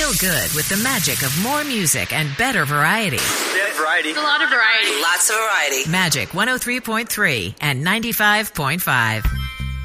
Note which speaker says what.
Speaker 1: Feel good with the magic of more music and better variety.
Speaker 2: They have variety.
Speaker 3: A lot of variety.
Speaker 4: Lots of variety.
Speaker 1: Magic 103.3 and 95.5.